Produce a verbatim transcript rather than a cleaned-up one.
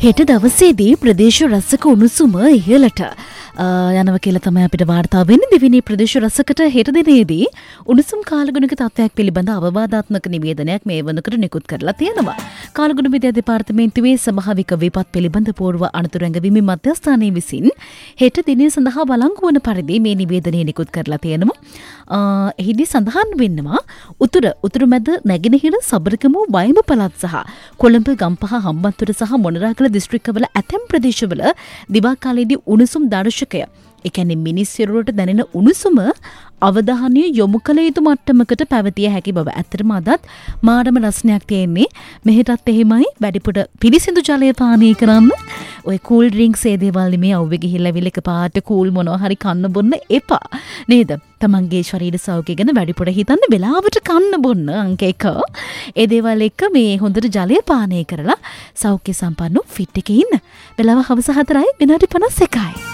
හෙට දවසේදී ප්‍රදේශ රසක උණුසුම ඉහළට යනවා කියලා තමයි අපිට වාර්තා වෙන්නේ. දෙවෙනි ප්‍රදේශ රසකට හෙට දිනේදී උණුසුම් කාලගුණික තත්ත්වයක් පිළිබඳ අවවාදාත්මක නිවේදනයක් මේ වනකට නිකුත් කරලා තියෙනවා. කාලගුණ විද්‍යා දෙපාර්තමේන්තුවේ සභාවික විපත් පිළිබඳ පූර්ව අනතුරු ඇඟවීමේ මධ්‍යස්ථානයේ විසින් හෙට දිනේ සඳහා බලංගු වන පරිදි මේ නිවේදනය නිකුත් කරලා තියෙනවා. එහිදී සඳහන් වෙනවා උතුර උතුරු මැද නැගෙනහිර සබරගමු වයඹ පළාත් සහ කොළඹ ගම්පහ හම්බන්තොට සහ මොනරාගල දිස්ත්‍රික්කවල ඇතැම් ප්‍රදේශවල දිවා කාලයේදී උණුසුම් දර්ශකය ඒ කියන්නේ මිනිස් සිරුරට දැනෙන උණුසුම අවධානය යොමු කළ යුතු මට්ටමකට පැවතිය හැකි බව. ඇත්තටම අදත් මාඩම රසණයක් තියෙන්නේ. මෙහෙටත් එහෙමයි වැඩිපුර පිරිසිදු ජලය පානය කරන්න. ඔය කූල් ඩ්‍රින්ක්ස් ඒ දේවල් නෙමෙයි අවුවේ ගිහිල්ලා විලක පාට කූල් මොනවා හරි කන්න බොන්න එපා. නේද? තමන්ගේ ශරීර සෞඛ්‍ය ගැන වැඩිපුර හිතන්න වෙලාවට කන්න බොන්න අංක එක. ඒ දේවල් එක්ක මේ හොඳට ජලය පානය කරලා සෞඛ්‍ය සම්පන්න ෆිට් එකේ ඉන්න. වෙලාව හවස හතරයි විනාඩි පනස් එකයි.